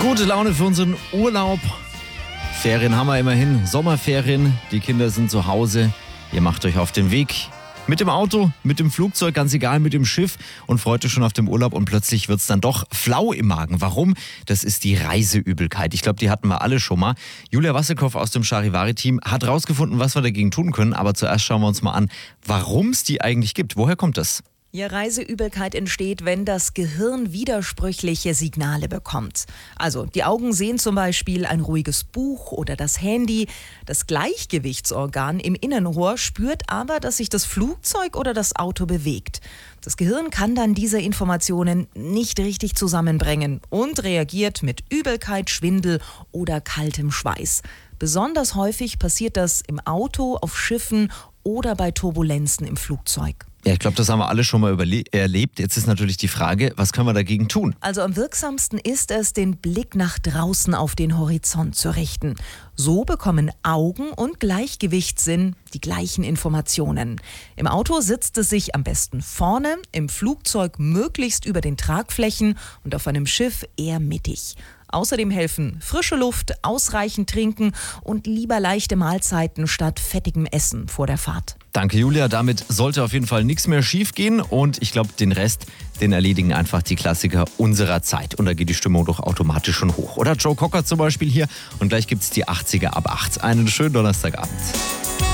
Gute Laune für unseren Urlaub. Ferien haben wir immerhin, Sommerferien. Die Kinder sind zu Hause. Ihr macht euch auf den Weg. Mit dem Auto, mit dem Flugzeug, ganz egal, mit dem Schiff und freut euch schon auf den Urlaub und plötzlich wird es dann doch flau im Magen. Warum? Das ist die Reiseübelkeit. Ich glaube, die hatten wir alle schon mal. Julia Wasserkoff aus dem Charivari-Team hat rausgefunden, was wir dagegen tun können. Aber zuerst schauen wir uns mal an, warum es die eigentlich gibt. Woher kommt das? Ja, Reiseübelkeit entsteht, wenn das Gehirn widersprüchliche Signale bekommt. Also die Augen sehen zum Beispiel ein ruhiges Buch oder das Handy. Das Gleichgewichtsorgan im Innenohr spürt aber, dass sich das Flugzeug oder das Auto bewegt. Das Gehirn kann dann diese Informationen nicht richtig zusammenbringen und reagiert mit Übelkeit, Schwindel oder kaltem Schweiß. Besonders häufig passiert das im Auto, auf Schiffen oder bei Turbulenzen im Flugzeug. Ja, ich glaube, das haben wir alle schon mal erlebt. Jetzt ist natürlich die Frage, was können wir dagegen tun? Also am wirksamsten ist es, den Blick nach draußen auf den Horizont zu richten. So bekommen Augen und Gleichgewichtssinn die gleichen Informationen. Im Auto sitzt es sich am besten vorne, im Flugzeug möglichst über den Tragflächen und auf einem Schiff eher mittig. Außerdem helfen frische Luft, ausreichend trinken und lieber leichte Mahlzeiten statt fettigem Essen vor der Fahrt. Danke, Julia. Damit sollte auf jeden Fall nichts mehr schief gehen. Und ich glaube, den Rest, den erledigen einfach die Klassiker unserer Zeit. Und da geht die Stimmung doch automatisch schon hoch. Oder Joe Cocker zum Beispiel hier. Und gleich gibt es die 80er ab 8. Einen schönen Donnerstagabend.